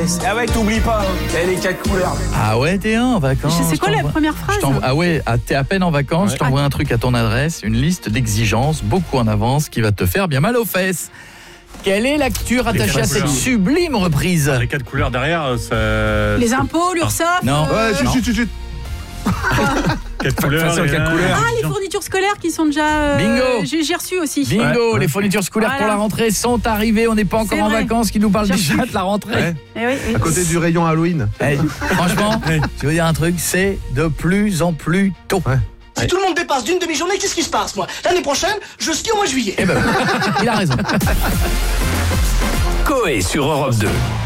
fesse. Ah ouais, t'oublies pas, hein. Les 4 couleurs. Ah ouais, t'es en vacances. C'est quoi la première phrase? Ah ouais, t'es à peine en vacances, je t'envoie un truc à ton adresse, une liste d'exigences, beaucoup en avance, qui va te faire bien mal aux fesses. Quelle est l'actu rattachée à cette sublime reprise? Les 4 couleurs derrière, ça... Les impôts, l'URSSAF. Non. Chut. 4 couleurs. Ah, les fournitures scolaires qui sont déjà... Bingo. J'ai reçu aussi. Bingo, les fournitures scolaires pour la rentrée sont arrivées, on n'est pas encore en vacances, qui nous parle déjà de la rentrée. À côté du rayon Halloween. Franchement, je veux dire un truc, c'est de plus en plus tôt. Si tout le monde dépasse d'une demi-journée, qu'est-ce qui se passe, moi? L'année prochaine, je skie au mois de juillet. Eh ben, il a raison. Coé sur Europe 2.